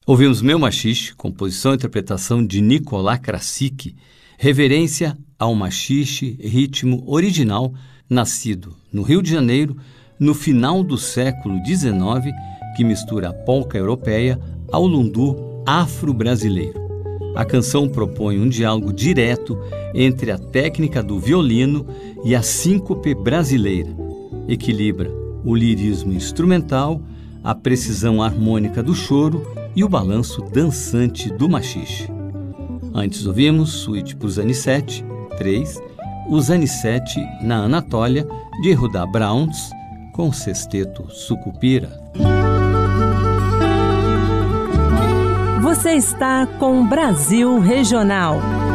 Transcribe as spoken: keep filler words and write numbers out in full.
Ouvimos Meu Machixe, composição e interpretação de Nicolás Krasik, reverência ao machixe, ritmo original, nascido no Rio de Janeiro, no final do século dezenove, que mistura a polca europeia ao lundu afro-brasileiro. A canção propõe um diálogo direto entre a técnica do violino e a síncope brasileira. Equilibra o lirismo instrumental, a precisão harmônica do choro e o balanço dançante do machixe. Antes ouvimos Suíte para o Zanissette, três, o Zanissette na Anatólia, de Rudá Brauns, com sexteto Sucupira. Você está com Brasil Regional.